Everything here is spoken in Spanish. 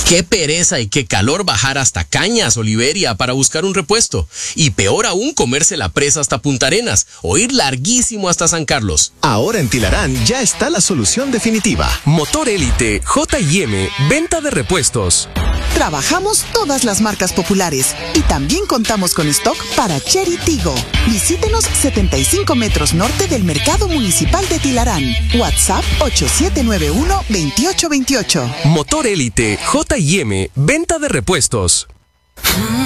Qué pereza y qué calor bajar hasta Cañas, Oliveria, para buscar un repuesto. Y peor aún, comerse la presa hasta Punta Arenas o ir larguísimo hasta San Carlos. Ahora en Tilarán ya está la solución definitiva. Motor Élite, J&M, venta de repuestos. Trabajamos todas las marcas populares y también contamos con stock para Chery Tigo. Visítenos 75 metros norte del Mercado Municipal de Tilarán. WhatsApp 8791-2828. Motor Élite, J&M, venta de repuestos.